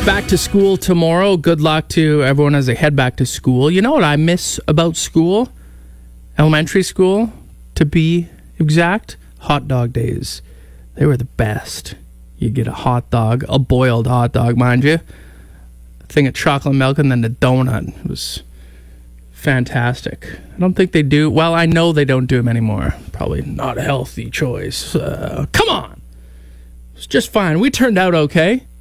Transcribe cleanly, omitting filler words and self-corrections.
Back to school tomorrow. Good luck to everyone as they head back to school. You know what I miss about school? Elementary school, to be exact. Hot dog days. They were the best. You get a hot dog, a boiled hot dog, mind you. A thing of chocolate milk and then the donut. It was fantastic. I don't think they do. Well, I know they don't do them anymore. Probably not a healthy choice. Come on. It's just fine. We turned out okay.